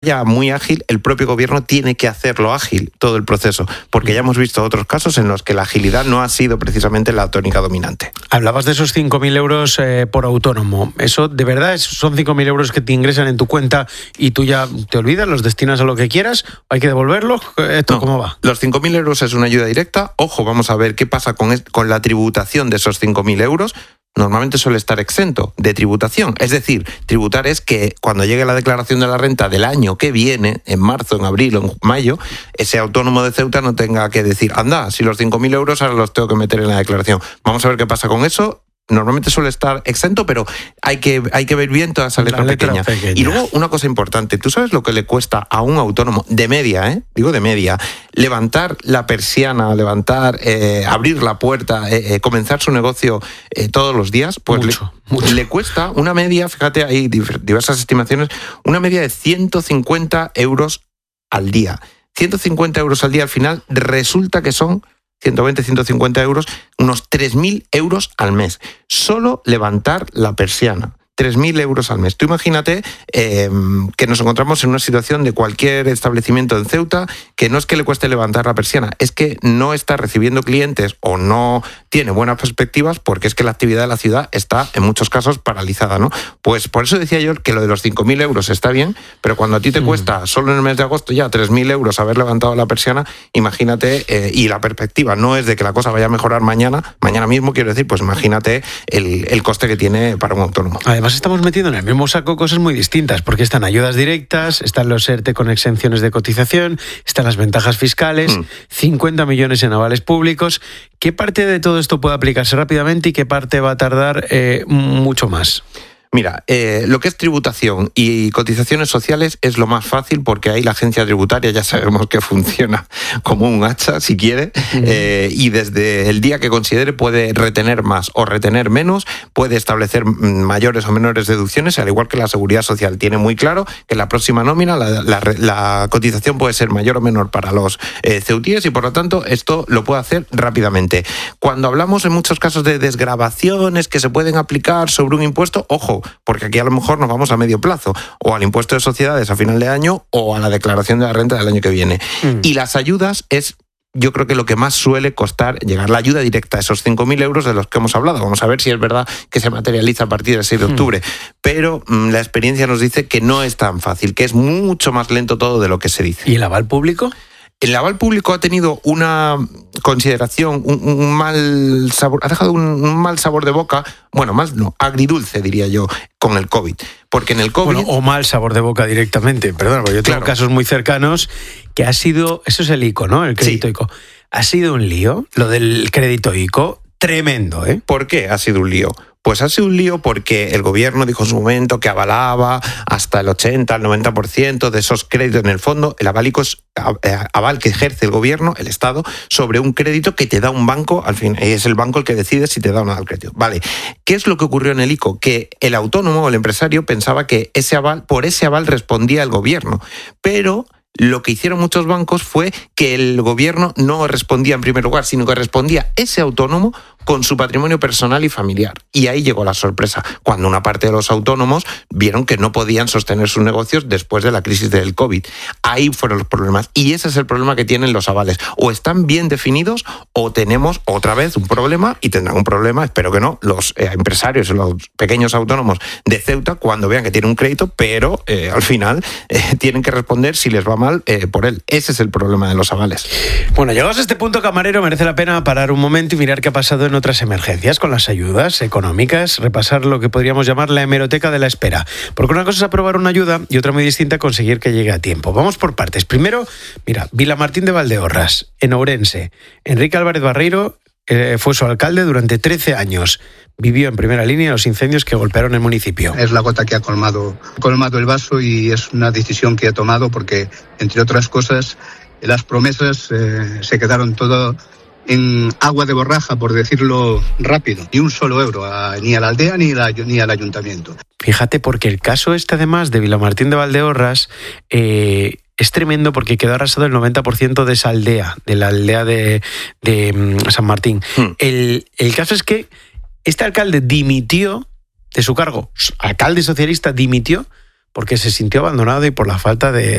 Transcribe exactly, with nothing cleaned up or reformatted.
ya muy ágil, el propio gobierno tiene que hacerlo ágil, todo el proceso, porque ya hemos visto otros casos en los que la agilidad no ha sido precisamente la tónica dominante. Hablabas de esos cinco mil euros eh, por autónomo. ¿Eso de verdad es, son cinco mil euros que te ingresan en tu cuenta y tú ya te olvidas, los destinas a lo que quieras? ¿Hay que devolverlos? ¿Esto no, cómo va? Los cinco mil euros es una ayuda directa. Ojo, vamos a ver qué pasa con, es, con la tributación de esos cinco mil euros. Normalmente suele estar exento de tributación. Es decir, tributar es que cuando llegue la declaración de la renta del año que viene, en marzo, en abril o en mayo, ese autónomo de Ceuta no tenga que decir, anda, si los cinco mil euros ahora los tengo que meter en la declaración. Vamos a ver qué pasa con eso. Normalmente suele estar exento, pero hay que, hay que ver bien toda esa letra, la letra pequeña. pequeña. Y luego una cosa importante, ¿tú sabes lo que le cuesta a un autónomo de media, eh? digo de media, levantar la persiana, levantar, eh, abrir la puerta, eh, eh, comenzar su negocio eh, todos los días? Pues mucho, le, mucho. le cuesta una media, fíjate, hay diversas estimaciones, una media de ciento cincuenta euros al día. ciento cincuenta euros al día al final resulta que son ciento veinte, ciento cincuenta euros, unos tres mil euros al mes. Solo levantar la persiana. tres mil euros al mes. Tú imagínate eh, que nos encontramos en una situación de cualquier establecimiento en Ceuta que no es que le cueste levantar la persiana, es que no está recibiendo clientes o no tiene buenas perspectivas porque es que la actividad de la ciudad está en muchos casos paralizada, ¿no? Pues por eso decía yo que lo de los cinco mil euros está bien, pero cuando a ti te cuesta solo en el mes de agosto ya tres mil euros haber levantado la persiana, imagínate, eh, y la perspectiva no es de que la cosa vaya a mejorar mañana, mañana mismo quiero decir, pues imagínate el, el coste que tiene para un autónomo. Además estamos metiendo en el mismo saco cosas muy distintas, porque están ayudas directas, están los ERTE con exenciones de cotización, están las ventajas fiscales, mm. cincuenta millones en avales públicos. ¿Qué parte de todo esto puede aplicarse rápidamente y qué parte va a tardar eh, mucho más? Mira, eh, lo que es tributación y cotizaciones sociales es lo más fácil porque ahí la agencia tributaria ya sabemos que funciona como un hacha, si quiere, uh-huh. eh, y desde el día que considere puede retener más o retener menos, puede establecer mayores o menores deducciones, al igual que la seguridad social. Tiene muy claro que en la próxima nómina la, la, la cotización puede ser mayor o menor para los eh, ceutíes y por lo tanto esto lo puede hacer rápidamente. Cuando hablamos en muchos casos de desgravaciones que se pueden aplicar sobre un impuesto, ojo, porque aquí a lo mejor nos vamos a medio plazo, o al impuesto de sociedades a final de año, o a la declaración de la renta del año que viene. Mm. Y las ayudas es, yo creo que lo que más suele costar llegar, la ayuda directa, esos cinco mil euros de los que hemos hablado. Vamos a ver si es verdad que se materializa a partir del seis de octubre. Mm. Pero mm, la experiencia nos dice que no es tan fácil, que es mucho más lento todo de lo que se dice. ¿Y el aval público? El aval público ha tenido una consideración, un, un mal sabor, ha dejado un, un mal sabor de boca, bueno, más no, agridulce diría yo, con el COVID. Porque en el COVID... Bueno, o mal sabor de boca directamente, perdón, porque yo tengo claro. casos muy cercanos que ha sido, eso es el I C O, ¿no? El crédito sí. I C O. Ha sido un lío, lo del crédito I C O, tremendo, ¿eh? ¿Por qué ha sido un lío? Pues ha sido un lío porque el gobierno dijo en su momento que avalaba hasta el ochenta, el noventa por ciento de esos créditos. En el fondo, el aval I C O es aval que ejerce el gobierno, el Estado, sobre un crédito que te da un banco, al fin, es el banco el que decide si te da o no el crédito. Vale, ¿qué es lo que ocurrió en el I C O? Que el autónomo o el empresario pensaba que ese aval, por ese aval respondía el gobierno, pero... Lo que hicieron muchos bancos fue que el gobierno no respondía en primer lugar, sino que respondía ese autónomo con su patrimonio personal y familiar. Y ahí llegó la sorpresa, cuando una parte de los autónomos vieron que no podían sostener sus negocios después de la crisis del COVID. Ahí fueron los problemas. Y ese es el problema que tienen los avales. O están bien definidos o tenemos otra vez un problema, y tendrán un problema, espero que no, los eh, empresarios y los pequeños autónomos de Ceuta cuando vean que tienen un crédito, pero eh, al final eh, tienen que responder si les va mal eh, por él. Ese es el problema de los avales. Bueno, llegados a este punto, camarero, merece la pena parar un momento y mirar qué ha pasado en otras emergencias con las ayudas económicas, repasar lo que podríamos llamar la hemeroteca de la espera. Porque una cosa es aprobar una ayuda y otra muy distinta conseguir que llegue a tiempo. Vamos por partes. Primero, mira, Vilamartín de Valdeorras, en Ourense. Enrique Álvarez Barreiro eh, fue su alcalde durante trece años. Vivió en primera línea los incendios que golpearon el municipio. Es la gota que ha colmado, colmado el vaso y es una decisión que ha tomado porque, entre otras cosas, las promesas eh, se quedaron todo en agua de borraja, por decirlo rápido. Ni un solo euro a, ni a la aldea ni, la, ni al ayuntamiento. Fíjate, porque el caso este, además, de Vilamartín de Valdeorras... Eh, es tremendo porque quedó arrasado el noventa por ciento de esa aldea, de la aldea de, de um, San Martín. Hmm. El, el caso es que este alcalde dimitió de su cargo. Alcalde socialista dimitió porque se sintió abandonado y por la falta de